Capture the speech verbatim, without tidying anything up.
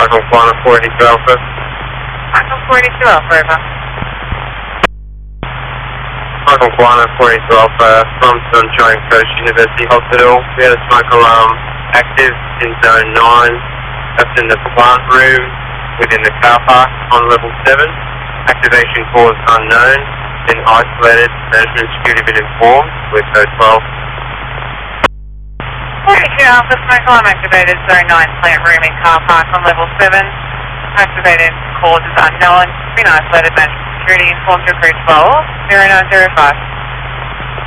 Michael Quantum forty-two Alpha. Michael forty-two Alpha, over. Michael Quantum forty-two Alpha from Sunshine Coast University Hospital. We had a smoke alarm active in zone nine. That's in the plant room within the car park on level seven. Activation cause unknown. Been isolated. Management security been informed. We're code twelve. forty-two Alpha, smoke alarm activated, zone nine, plant room in car park on level seven. Activated, cause is unknown. Been isolated, management security informed to crew twelve, zero nine zero five.